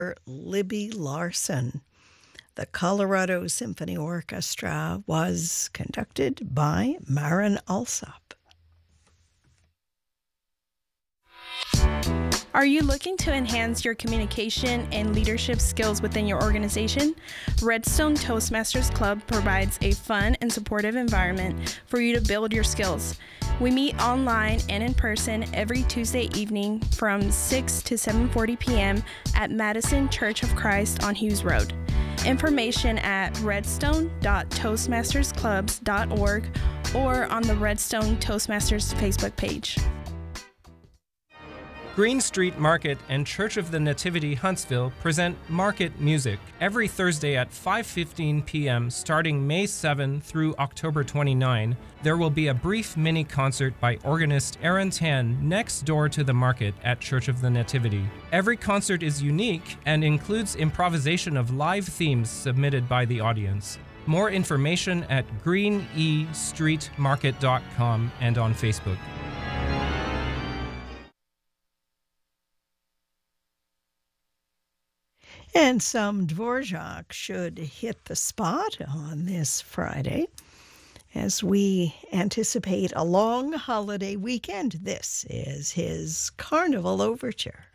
Libby Larson. The Colorado Symphony Orchestra was conducted by Maren Alsop. Are you looking to enhance your communication and leadership skills within your organization? Redstone Toastmasters Club provides a fun and supportive environment for you to build your skills. We meet online and in person every Tuesday evening from 6 to 7:40 p.m. at Madison Church of Christ on Hughes Road. Information at redstone.toastmastersclubs.org or on the Redstone Toastmasters Facebook page. Green Street Market and Church of the Nativity Huntsville present Market Music every Thursday at 5:15 p.m. starting May 7 through October 29. There will be a brief mini concert by organist Aaron Tan next door to the market at Church of the Nativity. Every concert is unique and includes improvisation of live themes submitted by the audience. More information at greenestreetmarket.com and on Facebook. And some Dvorak should hit the spot on this Friday as we anticipate a long holiday weekend. This is his Carnival Overture.